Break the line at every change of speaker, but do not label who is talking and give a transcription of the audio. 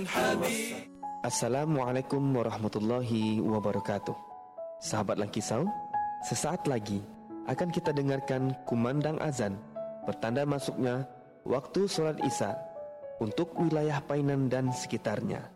الحبيب.
Assalamualaikum warahmatullahi wabarakatuh. Sahabat Langkisau, sesaat lagi akan kita dengarkan kumandang azan pertanda masuknya waktu solat Isya untuk wilayah Painan dan sekitarnya.